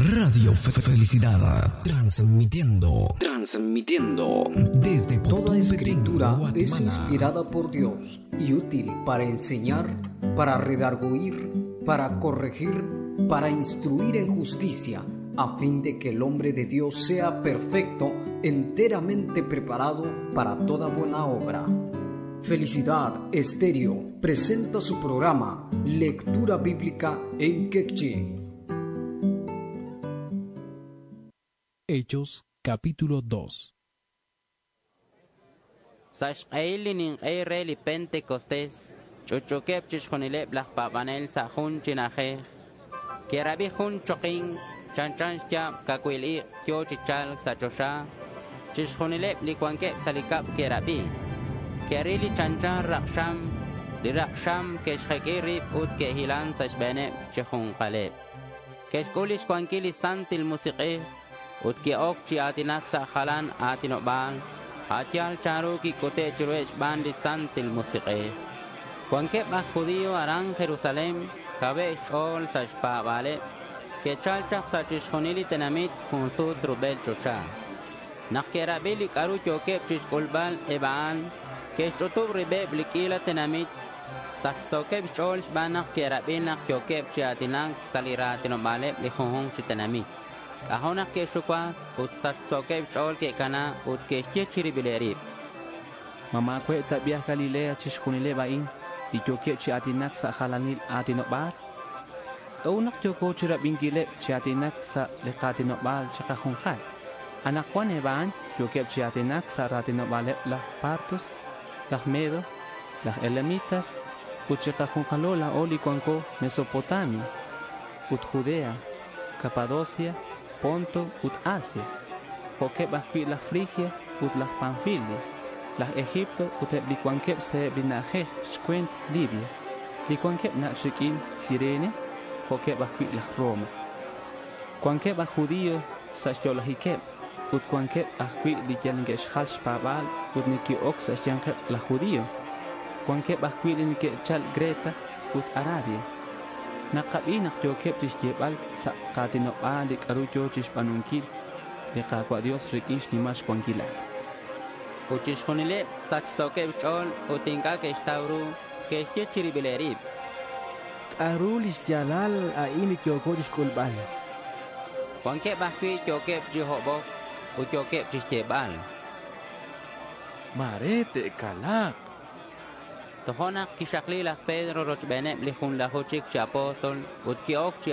Radio Felicidad, transmitiendo desde Toda escritura Guatemala. es inspirada por Dios y útil para enseñar, para redarguir, para corregir, para instruir en justicia, a fin de que el hombre de Dios sea perfecto, enteramente preparado para toda buena obra. Felicidad Estéreo presenta su programa Lectura Bíblica en Quechua. Hechos, capítulo 2. Sashqailin Eireli Pentecostés, Chuchukep Chishonile Blach Papanel Sahun Chinaje, Kerabi Hun Choking, Chanchancha, Kakwili, Kyo Chichal, Sachosha, Chishonile Liquankep Salikap Kerabi, Kerili Chanchan Raksham, Liraksham, Keshakirif Ut Kehilan Sashbene, Chihun Kaleb, Keshkulish Kwankili Santil Musiqe, Ut Kiok Chiatinak Sahalan Atinobal, Hatial Charuki Kote Chiruech Bandi Santil Musiqe. Cuanque más judío harán Jerusalén, Cabe Chol Sashpa Vale, que Chalchak Sachishonili Tenamit Junsu Trubel Chosha. Nakierabili Karu Yokep Chishkulbal Ebaan, que Chotub Ribe Blikila Tenamit, Saksokep Chol Shbanak Kierabina Yokep Chiatinak Saliratinobale, Lihon Chitenamit. Ahona que Shukwa, Ut Saksokep Chol Kekana, Ut Keshiribilerib. Mama kwe tabia Galilea chishkunile bain di jokie chi atinak sa halanil atinobar. Unak joko chira bingile chi atinak sa lekatinobar chakahungkai. Anak kwane baan jokie chi atinak sa ratinobale la partos, la medo, la elamitas, uchakahungalo la oli kwanko Mesopotamia, ut Judea, Capadocia, Ponto, ut Asia. Joke bakwi la Frigia, ut la Panfilia. Las Egipto utep licuanquep se binaje squent Libia, licuanquep na shikin Sirene, joquep basqui las Roma. Cuanquep a judío sashyolahiquep, ut cuanquep asqui liyangesh hash pabal, ut niki oxas yanquep la judío. Cuanquep asqui linke chal Greta, ut Arabia. Nakabinak joquep tishjebal sa katino alik aruyo chishpanunkil, liqaqua Dios rikish nimash cuanquila. Uchishonile Saksokep Chol, Utinka Kestauru, Keshke Chiribilerib. Arulis Jalal a ini Kyokodish Kulbal. Juanke Bakwi Kyokep Jihobok, Ukyokep Chishebal. Marete Kalak. Tohonak Kishakli la Pedro Rochbene, Lihun la Hochik Chapostol, Utkiok